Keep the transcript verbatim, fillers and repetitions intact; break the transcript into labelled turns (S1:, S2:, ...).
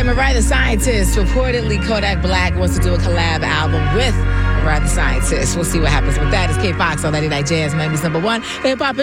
S1: Mariah the Scientist. Reportedly, Kodak Black wants to do a collab album with Mariah the Scientist. We'll see what happens with that. It's K Fox on ninety-nine Jazz, Miami's number one hip hop.